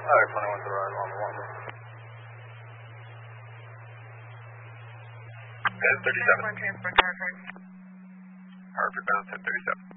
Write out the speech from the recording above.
Alright, 21 to the right on the one. That's 37. Transport to Hartford. Hartford bound 1037.